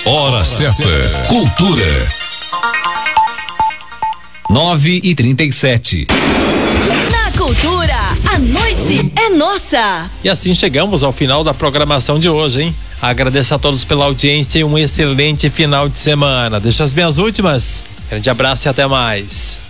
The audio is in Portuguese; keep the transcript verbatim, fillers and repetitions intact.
Hora certa. Cultura. nove e trinta e sete. Na Cultura, a noite é nossa. E assim chegamos ao final da programação de hoje, hein? Agradeço a todos pela audiência e um excelente final de semana. Deixo as minhas últimas. Grande abraço e até mais.